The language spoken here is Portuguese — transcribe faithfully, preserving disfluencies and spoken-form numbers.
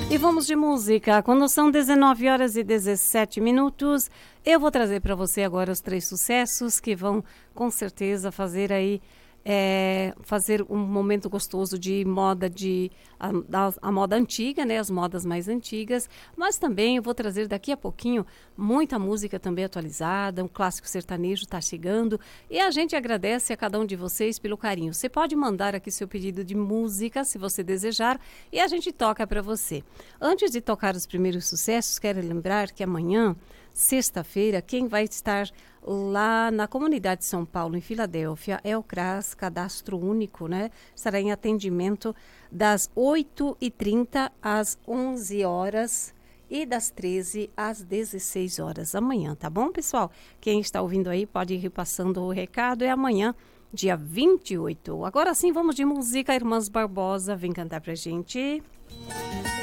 E vamos de música. Quando são dezenove horas e dezessete minutos, eu vou trazer para você agora os três sucessos que vão com certeza fazer aí é, fazer um momento gostoso de moda de a, a, a moda antiga, né, as modas mais antigas, mas também eu vou trazer daqui a pouquinho muita música também atualizada, um clássico sertanejo está chegando e a gente agradece a cada um de vocês pelo carinho. Você pode mandar aqui seu pedido de música se você desejar e a gente toca para você. Antes de tocar os primeiros sucessos, quero lembrar que amanhã, sexta-feira, quem vai estar lá na comunidade de São Paulo, em Filadélfia, é o CRAS, Cadastro Único, né? Estará em atendimento das oito e trinta às onze horas e das treze às dezesseis horas amanhã, tá bom, pessoal? Quem está ouvindo aí pode ir repassando o recado, é amanhã, dia vinte e oito. Agora sim, vamos de música, Irmãs Barbosa, vem cantar pra gente. Música